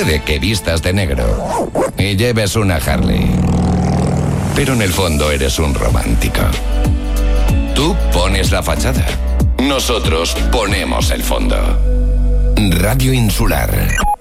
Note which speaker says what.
Speaker 1: Puede que vistas de negro y lleves una Harley, pero en el fondo eres un romántico. Tú pones la fachada, nosotros ponemos el fondo. Radio Insular.